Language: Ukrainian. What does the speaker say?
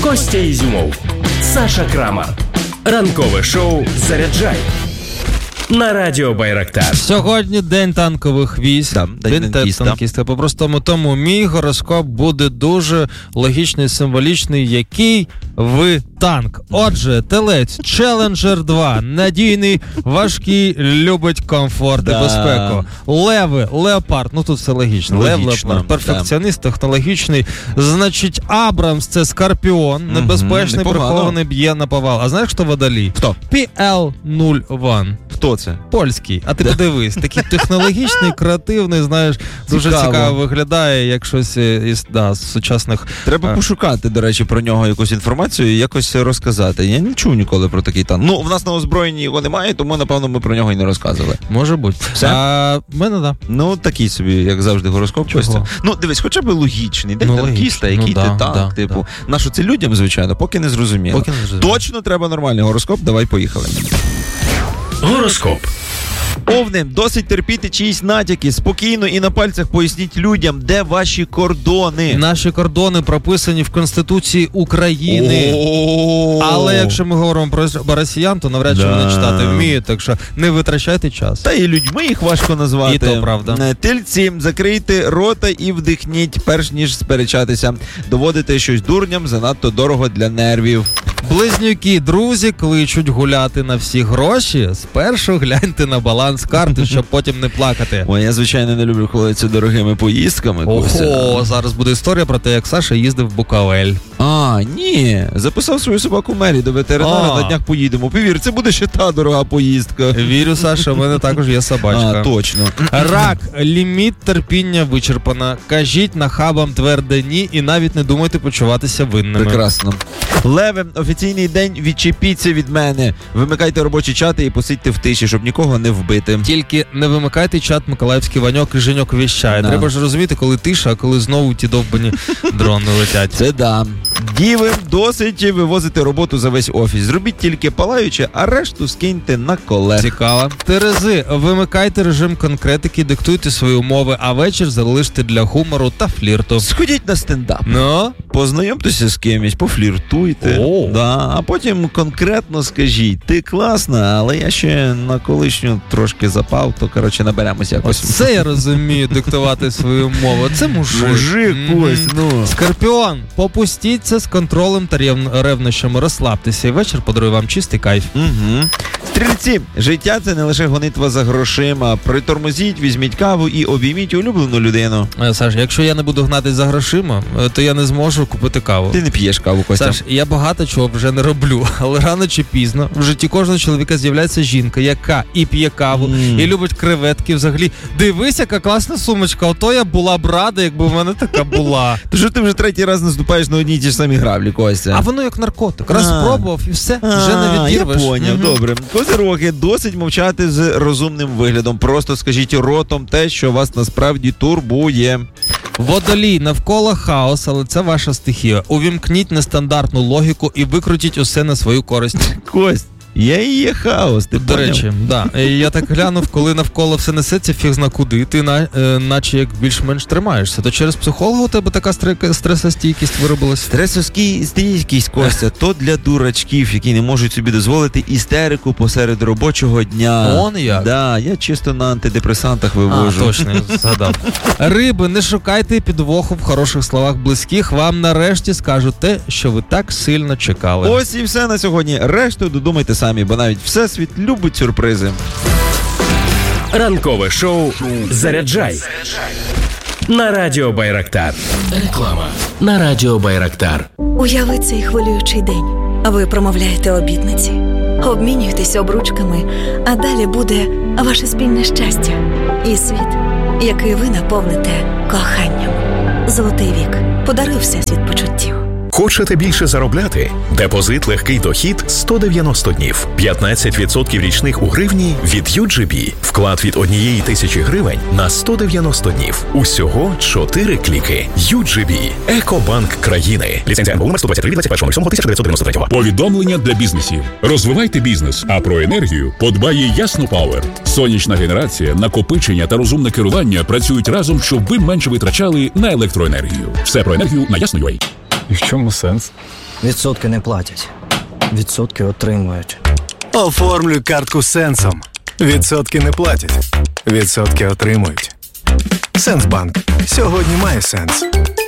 Костя Ізюмов, Саша Крамар. Ранкове шоу «Заряджай» на Радіо Байрактар. Сьогодні день танкових військ. День танкіста. По-простому тому мій гороскоп буде дуже логічний, символічний. Який ви танк? Отже, телець Челенджер 2. Надійний, важкий, любить комфорт і безпеку. Леви, леопард. Ну тут все логічно. Лев, леопард. Перфекціоніст, технологічний. Значить, Абрамс – це Скорпіон. Небезпечний, прихований, б'є на повал. А знаєш, хто водолій? Хто? PL-01. Хто це? Польський. А ти подивись, такий технологічний, креативний, знаєш, дуже цікаво виглядає, як щось із сучасних... Треба пошукати, до речі, про нього якусь інформацію і якось розказати. Я не чув ніколи про такий танк. Ну, в нас на озброєнні його немає, тому, напевно, ми про нього і не розказували. Може бути. Все? В мене, да. Ну, такий собі, як завжди, гороскоп. Костя. Ну, дивись, хоча б логічний. День танкіста, який ти танк, типу. Нащо це людям, звичайно, поки не зрозуміло. Точно треба нормальний гороскоп, давай поїхали. Гороскоп. Овни, досить терпіти чиїсь натяки, спокійно і на пальцях поясніть людям, де ваші кордони. Наші кордони прописані в Конституції України. Але якщо ми говоримо про росіян, то навряд чи вони читати вміють, так що не витрачайте час. Та і людьми їх важко назвати. І то правда. Тельці, закрийте рота і вдихніть, перш ніж сперечатися. Доводити щось дурням занадто дорого для нервів. Близнюки, друзі кличуть гуляти на всі гроші. Спершу гляньте на баланс карти, щоб потім не плакати. Ой, я, звичайно, не люблю, коли це дорогими поїздками. Ого, зараз буде історія про те, як Саша їздив в Буковель. Ні. Записав свою собаку Мері до ветеринара, на днях поїдемо. Повір, це буде ще та дорога поїздка. Вірю, Саша, в мене також є собачка. Точно. Рак, ліміт терпіння вичерпано. Кажіть нахабам тверде ні і навіть не думайте почуватися винними. Прекрасно. Леви, офіційний день, відчепіться від мене. Вимикайте робочі чати і посидьте в тиші, щоб нікого не вбити. Тільки не вимикайте чат Миколаївський Ваньок і Женьок віщає. Треба ж розуміти, коли тиша, а коли знову ті довбані дрони летять. Це да. Діви, досить вивозити роботу за весь офіс. Зробіть тільки палаюче, а решту скиньте на колег. Цікаво. Терези, вимикайте режим конкретики, диктуйте свої умови, а вечір залиште для гумору та флірту. Сходіть на стендап. Ну? Познайомтеся з кимось, пофліртуйте. А потім конкретно скажіть, ти класна, але я ще на колишню трошки запав, то, коротше, наберемось якось. Це я розумію, диктувати свою мову. Це мужик. Мужик, Кость, ну. Скорпіон, попустіться з контролем та ревнощами, розслабтеся, і вечір подарує вам чистий кайф. Стрільці, життя – це не лише гонитва за грошима. Притормозіть, візьміть каву і обійміть улюблену людину. Саш, якщо я не буду гнатись за грошима, то я не зможу купити каву. Ти не п'єш каву, Костя. Саш, я багато чого вже не роблю, але рано чи пізно в житті кожного чоловіка з'являється жінка, яка і п'є каву, і любить креветки. Взагалі, дивись, яка класна сумочка. Ото я була б рада, якби в мене така була. То що ти вже третій раз наступаєш на одні й ті ж самі граблі, Костя? А воно як наркотик. Раз спробував і все, вже не відірвеш. Я поняв, добре. Козироги, досить мовчати з розумним виглядом. Просто скажіть ротом те, що вас насправді турбує. Водолій, навколо хаос, але це ваша стихія. Увімкніть нестандартну логіку і викрутіть усе на свою користь. Кость, я і є хаос, ти до речі, да. Я так глянув, коли навколо все несеться, фіг зна куди, ти наче як більш-менш тримаєшся. То через психолога у тебе така стресостійкість виробилась? Стресостійкість, Костя, то для дурачків, які не можуть собі дозволити істерику посеред робочого дня. Он як? Да, я чисто на антидепресантах вивожу. Точно, я згадав. Риби, не шукайте підвоху в хороших словах близьких, вам нарешті скажуть те, що ви так сильно чекали. Ось і все на сьогодні. Решту додумайте самі, бо навіть Всесвіт любить сюрпризи. Ранкове шоу «Заряджай» на Радіо Байрактар. Реклама на Радіо Байрактар. Уяви цей хвилюючий день. Ви промовляєте обітниці, обмінюєтеся обручками, а далі буде ваше спільне щастя і світ, який ви наповните коханням. Золотий вік. Подаруй Всесвіт почуттів. Хочете більше заробляти? Депозит «Легкий дохід» 190 днів. 15% річних у гривні від UGB. Вклад від 1,000 гривень на 190 днів. Усього 4 кліки. UGB. Екобанк країни. Ліцензія НБУ номер 123 від 21.07.1993. Повідомлення для бізнесів. Розвивайте бізнес, а про енергію подбає Ясно Пауер. Сонячна генерація, накопичення та розумне керування працюють разом, щоб ви менше витрачали на електроенергію. Все про енергію на Ясно.ua. І в чому сенс? Відсотки не платять. Відсотки отримують. Оформлюй картку Сенсом. Відсотки не платять. Відсотки отримують. Сенсбанк. Сьогодні має сенс.